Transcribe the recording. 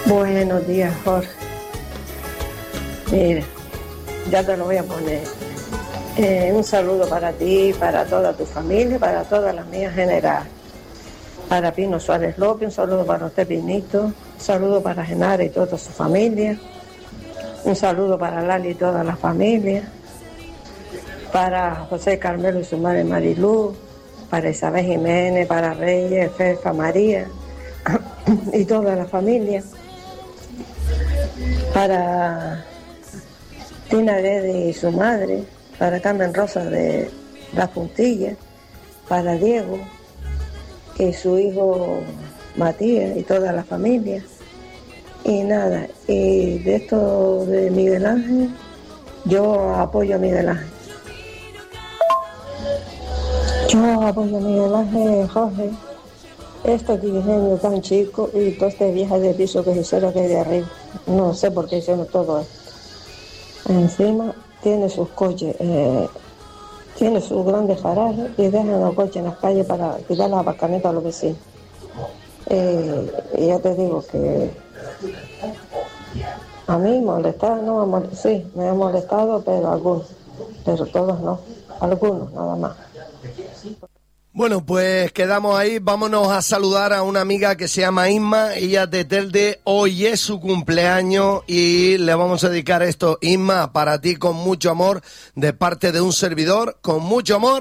Buenos días, Jorge. Mira, ya te lo voy a poner. Un saludo para ti, para toda tu familia, para todas las mías generales. Para Pino Suárez López, un saludo para usted, Pinito. Un saludo para Genara y toda su familia. Un saludo para Lali y toda la familia. Para José Carmelo y su madre Marilú. Para Isabel Jiménez, para Reyes, Fefa, María y toda la familia. Para Tina Guede y su madre, para Carmen Rosa de Las Puntillas, para Diego y su hijo Matías y toda la familia. Y nada, y de esto de Miguel Ángel, yo apoyo a Miguel Ángel. Yo apoyo a Miguel Ángel, Jorge. Este diseño tan chico y todo este viaje de piso que hicieron que hay de arriba. No sé por qué hicieron todo esto. Encima tiene sus coches, tiene sus grandes garajes y dejan los coches en las calles para quitar las bacanetas a los vecinos. Y ya te digo que a mí molestar, no, sí, me ha molestado, pero todos no, algunos nada más. Bueno, pues quedamos ahí. Vámonos a saludar a una amiga que se llama Inma. Ella es de Telde. Hoy es su cumpleaños y le vamos a dedicar esto, Inma, para ti con mucho amor, de parte de un servidor, con mucho amor.